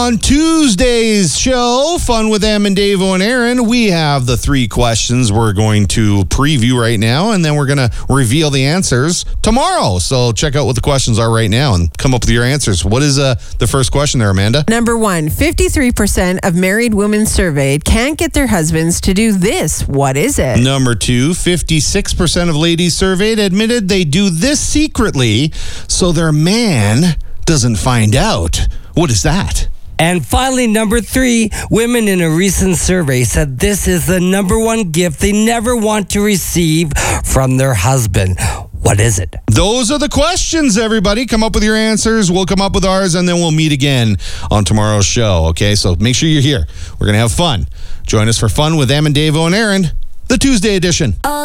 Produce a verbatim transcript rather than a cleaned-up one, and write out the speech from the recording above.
On Tuesday's show, Fun with Em and Davo and Aaron, we have the three questions we're going to preview right now, and then we're going to reveal the answers tomorrow. So check out what the questions are right now and come up with your answers. What is uh, the first question there, Amanda? Number one, fifty-three percent of married women surveyed can't get their husbands to do this. What is it? Number two, fifty-six percent of ladies surveyed admitted they do this secretly so their man doesn't find out. What is that? And finally, number three, women in a recent survey said this is the number one gift they never want to receive from their husband. What is it? Those are the questions, everybody. Come up with your answers. We'll come up with ours, and then we'll meet again on tomorrow's show, okay? So make sure you're here. We're going to have fun. Join us for Fun with Em and Davo and Aaron, the Tuesday edition.